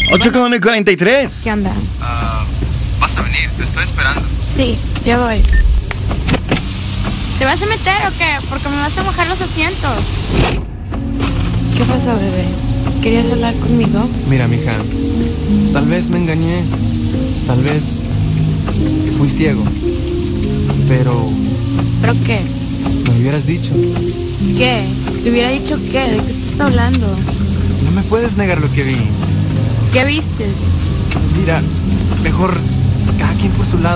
8:43. ¿Qué onda? Vas a venir, te estoy esperando. Sí, ya voy. ¿Te vas a meter o qué? Porque me vas a mojar los asientos. ¿Qué pasó, bebé? ¿Querías hablar conmigo? Mira, mija, tal vez me engañé, tal vez fui ciego, pero ¿Pero qué? me hubieras dicho. ¿Qué? ¿Te hubiera dicho qué? ¿De qué estás hablando? No me puedes negar lo que vi. ¿Qué vistes? Mira, mejor cada quien por su lado.